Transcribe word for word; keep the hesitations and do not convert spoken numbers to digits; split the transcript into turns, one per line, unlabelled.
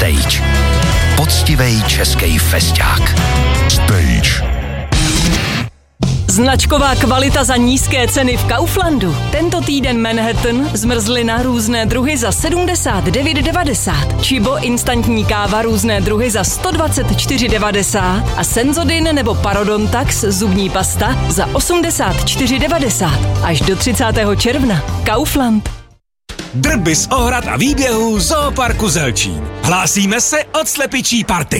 Stage. Poctivej český festák. Stage.
Značková kvalita za nízké ceny v Kauflandu. Tento týden Manhattan, zmrzlina různé druhy za sedmdesát devět devadesát. Chibo instantní káva různé druhy za sto dvacet čtyři devadesát. A Senzodin nebo Parodontax zubní pasta za osmdesát čtyři devadesát. Až do třicátého června. Kaufland.
Drby z ohrad a výběhů Zooparku Zelčín. Hlásíme se od slepičí party.